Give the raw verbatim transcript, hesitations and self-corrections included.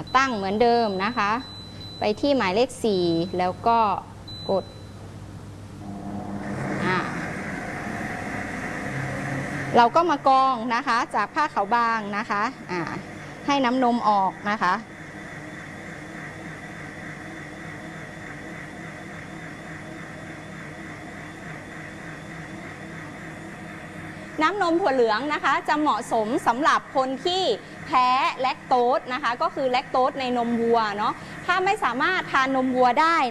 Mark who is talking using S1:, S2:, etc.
S1: ตั้งเหมือนเดิมนะคะไปที่หมายเลขสี่แล้วก็กดอ่าเราก็มากรองนะคะจากผ้าขาวบางนะคะอ่าให้น้ำนมออกนะคะน้ำนมถั่วเหลืองนะคะจะเหมาะสมสำหรับคนที่แพ้แลคโตสนะคะก็คือแลคโตสในนมวัวเนาะถ้าไม่สามารถทานนมวัวได้